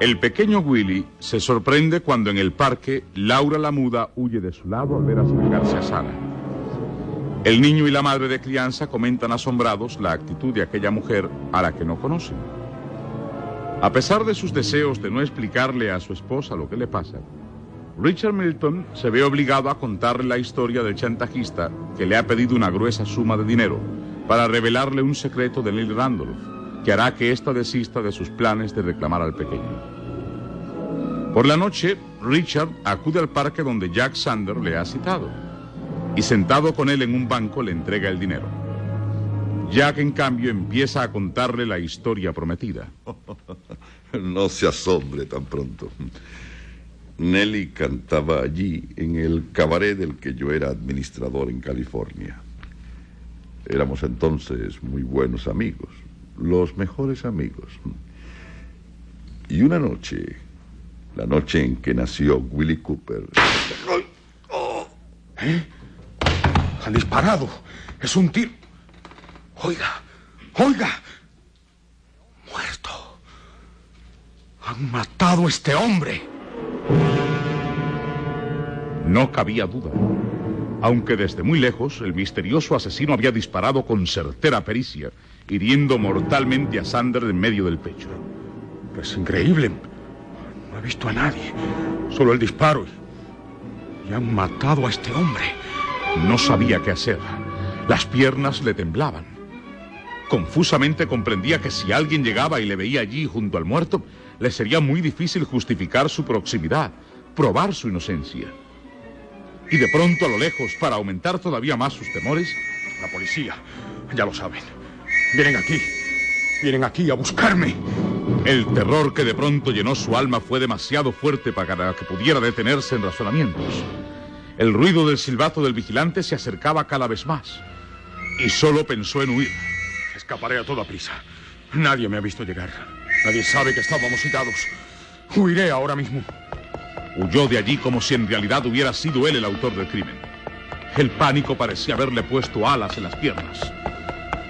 El pequeño Willy se sorprende cuando en el parque Laura la muda huye de su lado al ver acercarse a Sara. El niño y la madre de crianza comentan asombrados la actitud de aquella mujer a la que no conocen. A pesar de sus deseos de no explicarle a su esposa lo que le pasa, Richard Milton se ve obligado a contarle la historia del chantajista que le ha pedido una gruesa suma de dinero para revelarle un secreto de Lily Randolph, que hará que ésta desista de sus planes de reclamar al pequeño. Por la noche, Richard acude al parque donde Jack Sander le ha citado, y sentado con él en un banco le entrega el dinero. Jack, en cambio, empieza a contarle la historia prometida. No se asombre tan pronto. Nelly cantaba allí, en el cabaret del que yo era administrador en California. Éramos entonces muy buenos amigos, los mejores amigos. Y una noche, la noche en que nació Willie Cooper... ¿Eh? Han disparado. Es un tiro. Oiga, oiga. Muerto. Han matado a este hombre. No cabía duda. Aunque desde muy lejos el misterioso asesino había disparado con certera pericia, hiriendo mortalmente a Sander en medio del pecho. Es increíble. No he visto a nadie. Solo el disparo. Y han matado a este hombre. No sabía qué hacer. Las piernas le temblaban. Confusamente comprendía que si alguien llegaba y le veía allí junto al muerto, le sería muy difícil justificar su proximidad, probar su inocencia. Y de pronto, a lo lejos, para aumentar todavía más sus temores... La policía, ya lo saben. Vienen aquí a buscarme. El terror que de pronto llenó su alma fue demasiado fuerte para que pudiera detenerse en razonamientos. El ruido del silbato del vigilante se acercaba cada vez más, y solo pensó en huir. Escaparé a toda prisa. Nadie me ha visto llegar. Nadie sabe que estábamos citados. Huiré ahora mismo. Huyó de allí como si en realidad hubiera sido él el autor del crimen. El pánico parecía haberle puesto alas en las piernas.